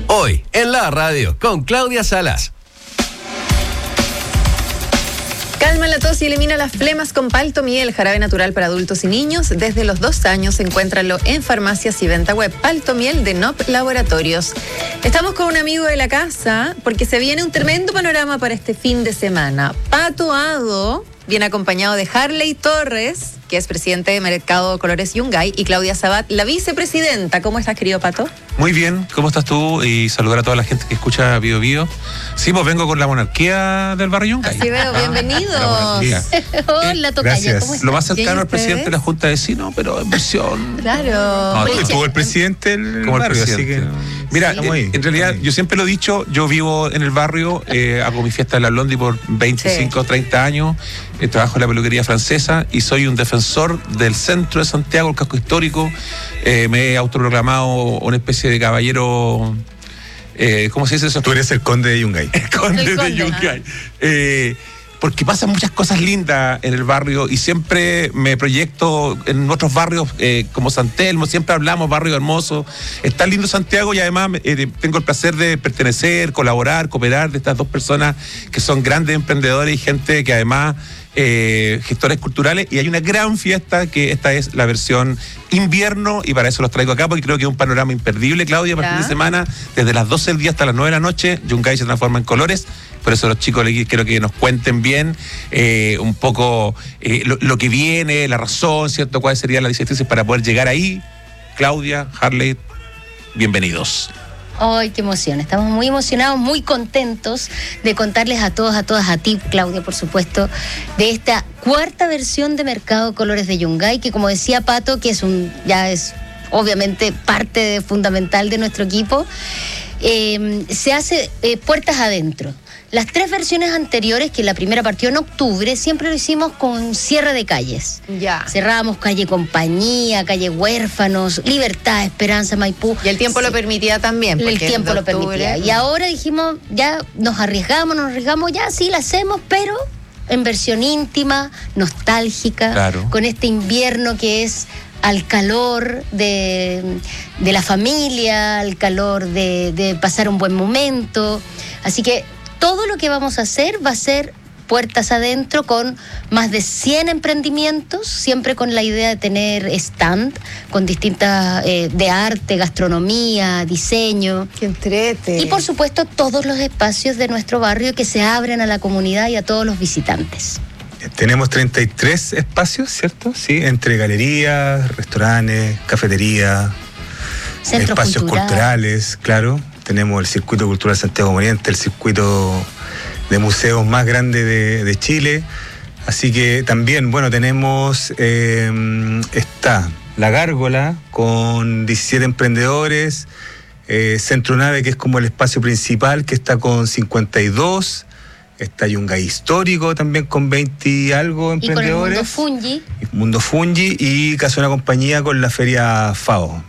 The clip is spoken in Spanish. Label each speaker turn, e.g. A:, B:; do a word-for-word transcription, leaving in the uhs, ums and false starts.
A: Hoy, en la radio, con Claudia Salas.
B: Calma la tos y elimina las flemas con Paltomiel, jarabe natural para adultos y niños. Desde los dos años, encuéntralo en farmacias y venta web. Paltomiel de N O P Laboratorios. Estamos con un amigo de la casa porque se viene un tremendo panorama para este fin de semana. Pato Ado viene acompañado de Harley Torres, que es presidente de Mercado Colores Yungay, y Claudia Sabat, la vicepresidenta. ¿Cómo estás, querido Pato?
C: Muy bien, ¿cómo estás tú? Y saludar a toda la gente que escucha Bio Bio. Sí, pues vengo con la monarquía del barrio Yungay.
B: Así veo, bienvenidos.
D: Hola, tocaya, ¿cómo estás?
C: Lo más cercano al presidente de la Junta de Vecinos, pero en versión...
B: Claro.
C: No,
D: Oye,
C: como
D: el presidente del
C: como el
D: barrio,
C: presidente.
D: así que...
C: Mira,
D: Sí,
C: en, en realidad, yo siempre lo he dicho, yo vivo en el barrio, eh, hago mi fiesta de la Blondie por veinticinco o treinta años, eh, trabajo en la peluquería francesa y soy un defensor del centro de Santiago, el casco histórico. Eh, me he autoproclamado una especie de caballero... Eh, ¿Cómo se dice eso?
D: Tú eres el conde de Yungay.
C: El conde,
B: El conde,
C: de Yungay. Eh, porque pasan muchas cosas lindas en el barrio y siempre me proyecto en otros barrios eh, como San Telmo, siempre hablamos barrio hermoso. Está lindo Santiago y además eh, tengo el placer de pertenecer, colaborar, cooperar de estas dos personas que son grandes emprendedores y gente que además eh, gestores culturales, y hay una gran fiesta que esta es la versión invierno y para eso los traigo acá porque creo que es un panorama imperdible, Claudia, para el fin de semana, desde las doce del día hasta las nueve de la noche, Yungay se transforma en colores. Por eso los chicos les quiero que nos cuenten bien eh, un poco eh, lo, lo que viene, la razón, ¿cierto? ¿Cuáles serían las directrices para poder llegar ahí? Claudia, Harley, bienvenidos.
D: ¡Ay, qué emoción! Estamos muy emocionados, muy contentos de contarles a todos, a todas, a ti, Claudia, por supuesto, de esta cuarta versión de Mercado Colores de Yungay, que como decía Pato, que es un ya es obviamente parte de, fundamental de nuestro equipo, eh, se hace eh, puertas adentro. Las tres versiones anteriores, que la primera partió en octubre, siempre lo hicimos con cierre de calles.
B: Ya.
D: Cerrábamos calle Compañía, calle Huérfanos, Libertad, Esperanza, Maipú.
B: Y el tiempo
D: Sí.
B: lo permitía también.
D: El tiempo lo permitía. Y ahora dijimos, ya nos arriesgamos, nos arriesgamos, ya sí la hacemos, pero en versión íntima, nostálgica,
C: Claro.
D: con este invierno que es al calor de, de la familia, al calor de, de pasar un buen momento. Así que todo lo que vamos a hacer va a ser puertas adentro con más de cien emprendimientos, siempre con la idea de tener stand con distintas eh, de arte, gastronomía, diseño.
B: ¡Qué entrete!
D: Y por supuesto todos los espacios de nuestro barrio que se abren a la comunidad y a todos los visitantes.
E: Tenemos treinta y tres espacios, ¿cierto? Sí, entre galerías, restaurantes, cafeterías,
D: Centros
E: espacios
D: culturales.
E: culturales, claro. Tenemos el Circuito Cultural Santiago Moriente, el circuito de museos más grande de, de Chile. Así que también, bueno, tenemos, eh, está La Gárgola con diecisiete emprendedores, eh, Centro Nave, que es como el espacio principal, que está con cincuenta y dos. Está Yungay Histórico también con veinte y algo emprendedores.
D: Y con el Mundo Fungi.
E: Mundo Fungi y Casa Una Compañía con la Feria FAO.